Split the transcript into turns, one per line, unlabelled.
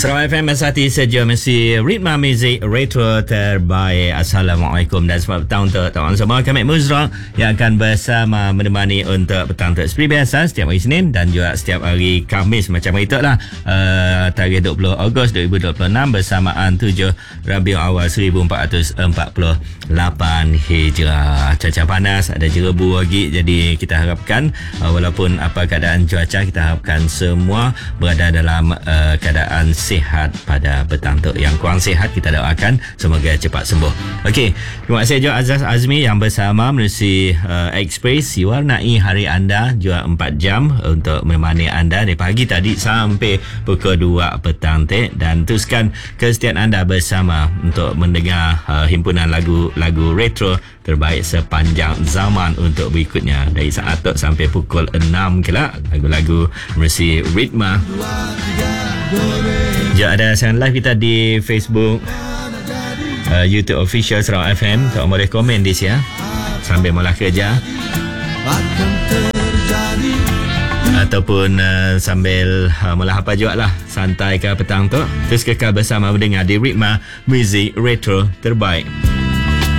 Sarawak FM Masati saja mesti Ritma Music Retro terbaik. Assalamualaikum dan selamat petang untuk tuan semua. Kami Muzra yang akan bersama menemani untuk petang untuk seperti biasa setiap hari Senin dan juga setiap hari Khamis macam itulah. Tarikh 20 Ogos 2026 bersamaan 7 Rabiul Awal 1448 Hijrah. Cuaca panas, ada jerebu lagi, jadi kita harapkan walaupun apa keadaan cuaca, kita harapkan semua berada dalam keadaan sihat pada petang tu. Yang kurang sihat kita doakan semoga cepat sembuh. Okey, terima kasih juga Azaz Azmi yang bersama menerusi Express warnai hari anda juga 4 jam untuk menemani anda dari pagi tadi sampai pukul 2 petang dan teruskan kesetiaan anda bersama untuk mendengar himpunan lagu-lagu retro terbaik sepanjang zaman untuk berikutnya dari saat tu sampai pukul 6 kelak. Lagu-lagu menerusi Ritma. Juga ada siaran live kita di Facebook, YouTube official Sarawak FM. Tak boleh komen di sini sambil mula kerja ataupun sambil mula apa juga lah, santai ke petang tu. Terus kekal bersama mendengar di Ritma Music Retro terbaik.